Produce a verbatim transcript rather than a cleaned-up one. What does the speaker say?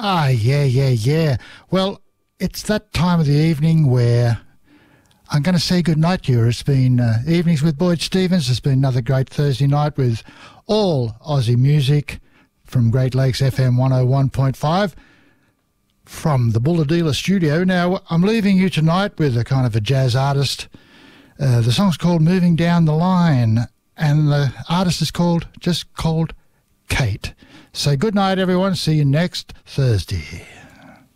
Ah, yeah, yeah, yeah. Well, it's that time of the evening where I'm going to say goodnight to you. It's been uh, Evenings with Boyd Stevens. It's been another great Thursday night with all Aussie music from Great Lakes F M one oh one point five from the Bulladila studio. Now, I'm leaving you tonight with a kind of a jazz artist. Uh, the song's called Moving Down the Line, and the artist is called, just called Kate. So good night, everyone. See you next Thursday.